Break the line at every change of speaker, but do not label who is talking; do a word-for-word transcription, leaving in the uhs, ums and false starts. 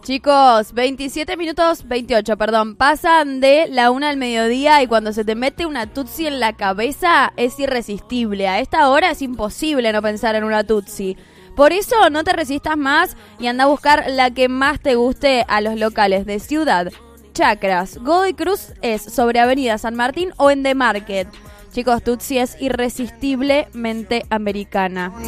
Chicos, veintisiete minutos, veintiocho, perdón, pasan de la una al mediodía y cuando se te mete una tutsi en la cabeza es irresistible. A esta hora es imposible no pensar en una tutsi. Por eso no te resistas más y anda a buscar la que más te guste a los locales de Ciudad Chacras. Godoy Cruz es sobre Avenida San Martín o en The Market. Chicos, tutsi es irresistiblemente americana.